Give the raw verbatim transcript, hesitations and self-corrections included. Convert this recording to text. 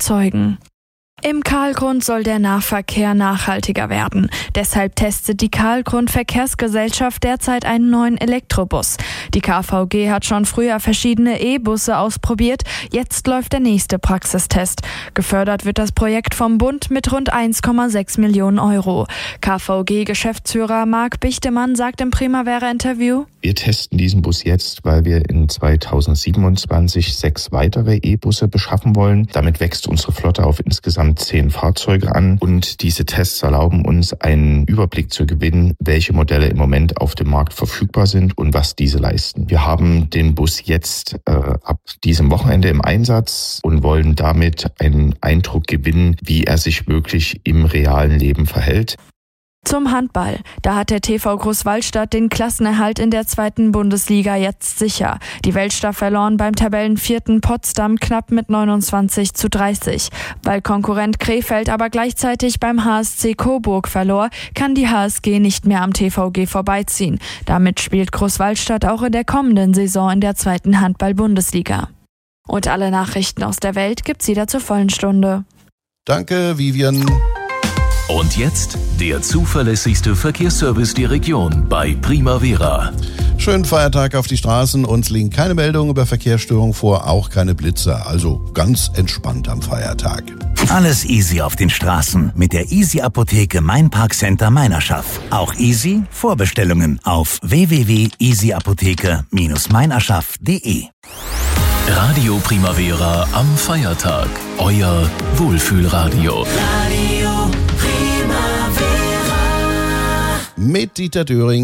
überzeugen. Im Kahlgrund soll der Nahverkehr nachhaltiger werden. Deshalb testet die Kahlgrund Verkehrsgesellschaft derzeit einen neuen Elektrobus. Die K V G hat schon früher verschiedene E-Busse ausprobiert. Jetzt läuft der nächste Praxistest. Gefördert wird das Projekt vom Bund mit rund eins Komma sechs Millionen Euro. K V G-Geschäftsführer Marc Bichtemann sagt im Primavera-Interview: Wir testen diesen Bus jetzt, weil wir in zweitausendsiebenundzwanzig sechs weitere E-Busse beschaffen wollen. Damit wächst unsere Flotte auf insgesamt zehn Fahrzeuge an und diese Tests erlauben uns, einen Überblick zu gewinnen, welche Modelle im Moment auf dem Markt verfügbar sind und was diese leisten. Wir haben den Bus jetzt äh, ab diesem Wochenende im Einsatz und wollen damit einen Eindruck gewinnen, wie er sich wirklich im realen Leben verhält. Zum Handball. Da hat der T V Großwallstadt den Klassenerhalt in der zweiten Bundesliga jetzt sicher. Die Weltstar verloren beim Tabellenvierten Potsdam knapp mit neunundzwanzig zu dreißig. Weil Konkurrent Krefeld aber gleichzeitig beim H S C Coburg verlor, kann die H S G nicht mehr am T V G vorbeiziehen. Damit spielt Großwallstadt auch in der kommenden Saison in der zweiten Handball-Bundesliga. Und alle Nachrichten aus der Welt gibt's wieder zur vollen Stunde. Danke, Vivian. Und jetzt der zuverlässigste Verkehrsservice der Region bei Primavera. Schönen Feiertag auf die Straßen. Uns liegen keine Meldungen über Verkehrsstörungen vor, auch keine Blitzer. Also ganz entspannt am Feiertag. Alles easy auf den Straßen mit der Easy Apotheke Main Park Center Meinerschaff. Auch easy Vorbestellungen auf w w w punkt easy apotheke Bindestrich meinerschaff punkt de. Radio Primavera am Feiertag. Euer Wohlfühlradio. Radio Primavera. Mit Dieter Döring.